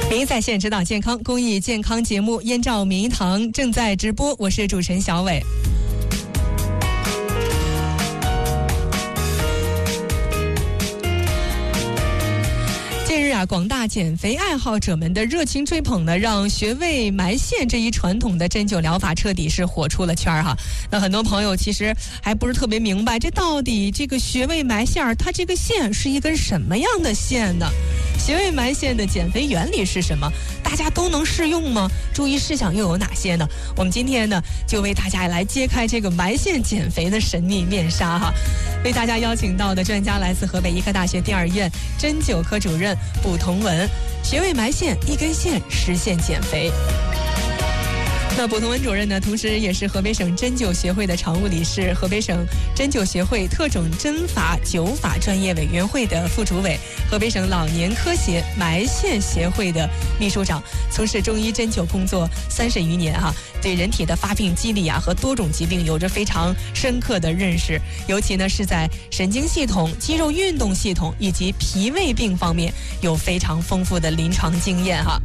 您在线指导健康公益健康节目《燕赵名堂》正在直播，我是主持人小伟。近日啊，广大减肥爱好者们的热情追捧呢，让穴位埋线这一传统的针灸疗法彻底是火出了圈哈。那很多朋友其实还不是特别明白，这到底这个穴位埋线它这个线是一根什么样的线呢？穴位埋线的减肥原理是什么？大家都能适用吗？注意事项又有哪些呢？我们今天呢，就为大家来揭开这个埋线减肥的神秘面纱哈。为大家邀请到的专家来自河北医科大学第2院针灸科主任卜同文，穴位埋线，一根线实现减肥。那卜同文主任呢，同时也是河北省针灸协会的常务理事，河北省针灸协会特种针法灸法专业委员会的副主委，河北省老年科协埋线协会的秘书长，从事中医针灸工作30余年哈，对人体的发病机理啊和多种疾病有着非常深刻的认识，尤其呢是在神经系统、肌肉运动系统以及脾胃病方面有非常丰富的临床经验哈。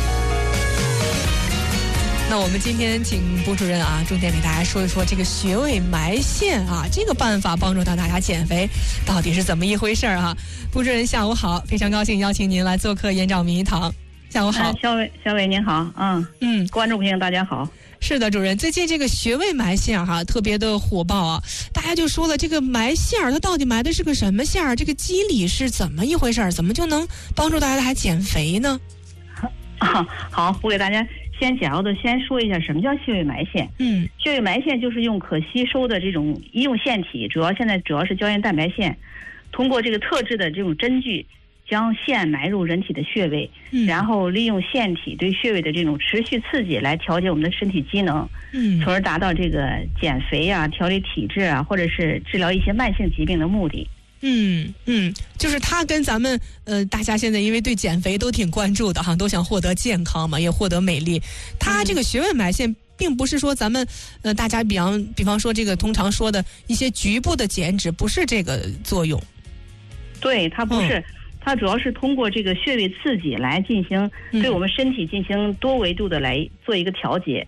那我们今天请卜主任啊，重点给大家说一说这个穴位埋线啊，这个办法帮助到大家减肥，到底是怎么一回事啊？卜主任下午好，非常高兴邀请您来做客燕赵名医堂。下午好， 小伟您好，观众朋友大家好。 是的，主任，最近这个穴位埋线哈特别的火爆啊，大家就说了，这个埋线它到底埋的是个什么线？这个机理是怎么一回事？怎么就能帮助大家来减肥呢？ 好，我给大家先简要的说一下什么叫穴位埋线。穴位埋线就是用可吸收的这种医用线体，现在主要是胶原蛋白线，通过这个特制的这种针具，将线埋入人体的穴位，然后利用线体对穴位的这种持续刺激来调节我们的身体机能，从而达到这个减肥啊、调理体质啊，或者是治疗一些慢性疾病的目的。 就是它跟咱们大家现在因为对减肥都挺关注的哈，都想获得健康嘛，也获得美丽。它这个穴位埋线并不是说咱们大家比方说这个通常说的一些局部的减脂，不是这个作用。 对，它不是，它主要是通过这个穴位刺激来进行对我们身体进行多维度的来做一个调节。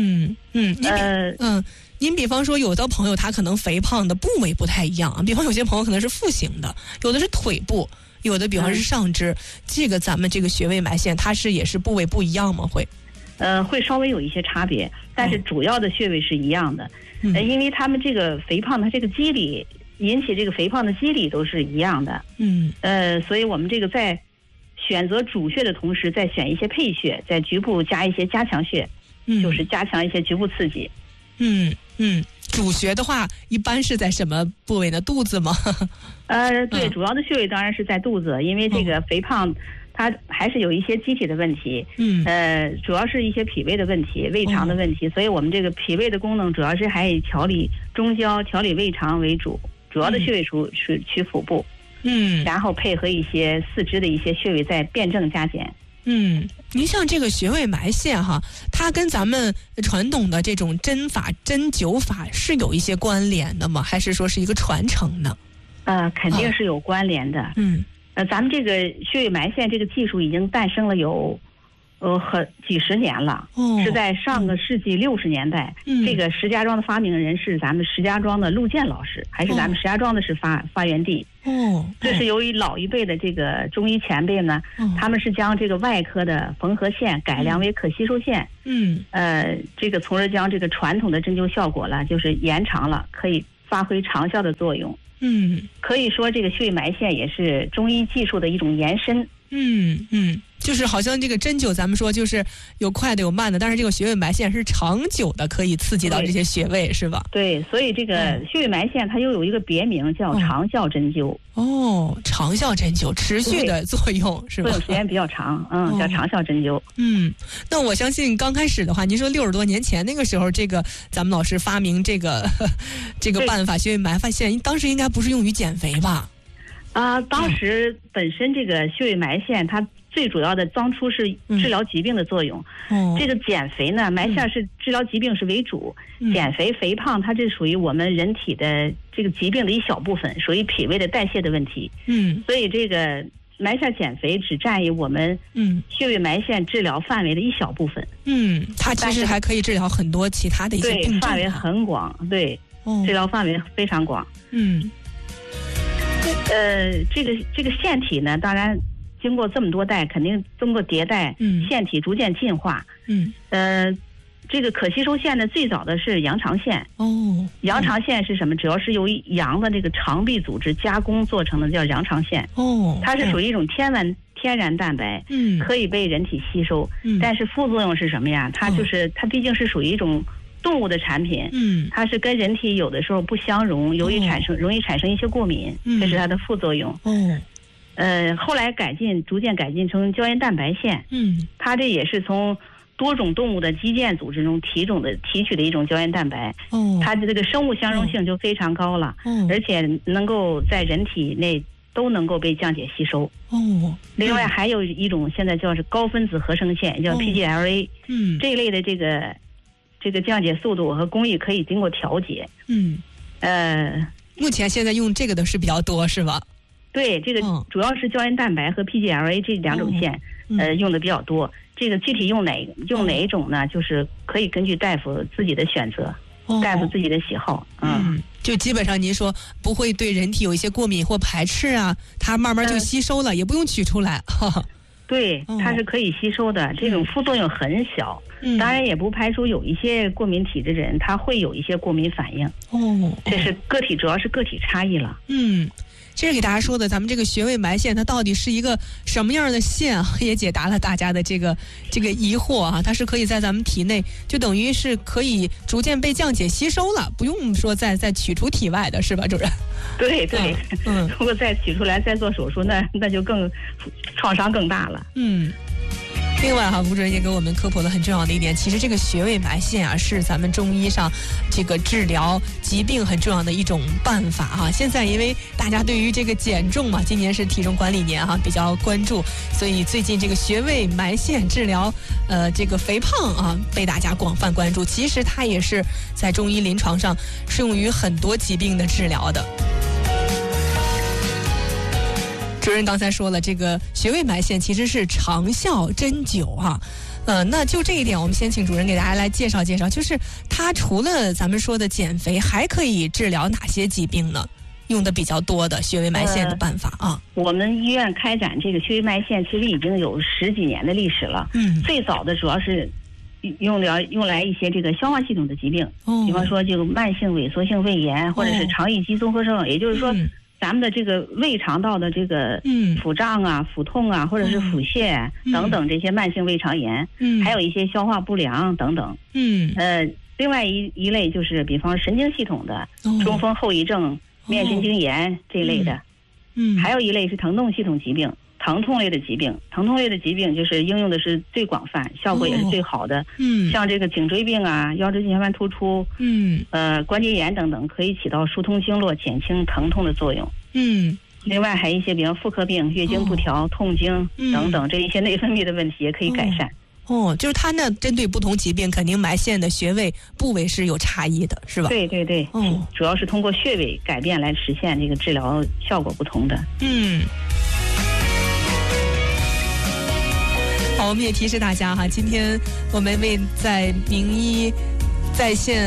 您比方说有的朋友他可能肥胖的部位不太一样啊，比方有些朋友可能是腹型的，有的是腿部，有的比方是上肢，这个咱们这个穴位埋线它也是部位不一样吗？ 会稍微有一些差别，但是主要的穴位是一样的。因为他们这个肥胖它这个机理引起这个肥胖的机理都是一样的。所以我们这个在选择主穴的同时再选一些配穴，在局部加一些加强穴，就是加强一些局部刺激。 主穴的话一般是在什么部位呢？肚子吗？ 对，主要的穴位当然是在肚子，因为这个肥胖它还是有一些机体的问题，主要是一些脾胃的问题、胃肠的问题，所以我们这个脾胃的功能主要是还以调理中焦、调理胃肠为主，主要的穴位是取腹部，然后配合一些四肢的一些穴位再辩证加减。 您像这个穴位埋线哈，它跟咱们传统的这种针法、针灸法是有一些关联的吗？还是说是一个传承呢？ 肯定是有关联的。咱们这个穴位埋线这个技术已经诞生了有几十年了，是在上个世纪60年代，这个石家庄的发明人是咱们石家庄的陆建老师，还是咱们石家庄的是发源地。这是由于老一辈的这个中医前辈呢，他们是将这个外科的缝合线改良为可吸收线，这个从而将这个传统的针灸效果了就是延长了，可以发挥长效的作用。可以说这个穴位埋线也是中医技术的一种延伸。 就是好像这个针灸咱们说就是有快的有慢的，但是这个穴位埋线是长久的，可以刺激到这些穴位，是吧？ 对，所以这个穴位埋线它又有一个别名叫长效针灸。 长效针灸，持续的作用是吧？ 作用时间比较长，叫长效针灸。 那我相信刚开始的话，您说60多年前那个时候，这个咱们老师发明这个办法穴位埋线，当时应该不是用于减肥吧？ 当时本身这个穴位埋线它最主要的当初是治疗疾病的作用。这个减肥呢，埋线是治疗疾病是为主，减肥肥胖它这属于我们人体的这个疾病的一小部分，属于脾胃的代谢的问题。所以这个埋线减肥只占于我们穴位埋线治疗范围的一小部分。 它其实还可以治疗很多其他的一些病症， 对，范围很广，对，治疗范围非常广。这个腺体呢，当然经过这么多代，肯定经过迭代，腺体逐渐进化。这个可吸收腺呢，最早的是羊肠腺。羊肠腺是什么？主要是由羊的这个肠壁组织加工做成的，叫羊肠腺。它是属于一种天然蛋白，可以被人体吸收。但是副作用是什么呀？它毕竟是属于一种动物的产品，它是跟人体有的时候不相容，容易产生一些过敏，这是它的副作用。后来逐渐改进成胶原蛋白腺。它这也是从多种动物的肌腱组织中提取的一种胶原蛋白。它的这个生物相容性就非常高了，而且能够在人体内都能够被降解吸收。另外还有一种现在叫是高分子合成腺，叫 PGLA。这一类的这个降解速度和工艺可以经过调节。 目前现在用这个的是比较多，是吧？ 对，这个主要是胶原蛋白和 PGLA 这两种线，用的比较多。这个具体用哪一种呢？就是可以根据大夫自己的选择，大夫自己的喜好。 就基本上您说不会对人体有一些过敏或排斥啊，它慢慢就吸收了，也不用取出来。 对，它是可以吸收的，这种副作用很小。当然也不排除有一些过敏体质的人，他会有一些过敏反应。这是主要是个体差异了。 这是给大家说的，咱们这个穴位埋线它到底是一个什么样的线啊？也解答了大家的这个疑惑啊。它是可以在咱们体内，就等于是可以逐渐被降解吸收了，不用说再取出体外的，是吧，主任？ 对。如果再取出来再做手术，那就更创伤更大了。 另外吴主任也给我们科普了很重要的一点，其实这个穴位埋线啊，是咱们中医上这个治疗疾病很重要的一种办法现在因为大家对于这个减重嘛，今年是体重管理年比较关注，所以最近这个穴位埋线治疗这个肥胖被大家广泛关注。其实它也是在中医临床上适用于很多疾病的治疗的。主任刚才说了，这个穴位埋线其实是长效针灸那就这一点，我们先请主任给大家来介绍介绍，就是它除了咱们说的减肥，还可以治疗哪些疾病呢？用的比较多的穴位埋线的办法我们医院开展这个穴位埋线，其实已经有10几年的历史了。最早的主要是用来一些这个消化系统的疾病，比方说这个慢性萎缩性胃炎，或者是肠易激综合症，也就是说。咱们的这个胃肠道的这个腹胀腹痛或者是腹泻等等这些慢性胃肠炎，还有一些消化不良等等。另外一类就是比方神经系统的中风后遗症、面神经炎这一类的。还有一类是疼痛系统疾病。疼痛类的疾病就是应用的是最广泛，效果也是最好的。像这个颈椎病腰椎间盘突出，关节炎等等，可以起到疏通经络、减轻疼痛的作用。另外还有一些比如妇科病、月经不调、痛经等等，这一些内分泌的问题也可以改善。 就是它呢，针对不同疾病，肯定埋线的穴位部位是有差异的，是吧？ 对。主要是通过穴位改变来实现这个治疗效果不同的。 好，我们也提示大家今天我们为在名医在线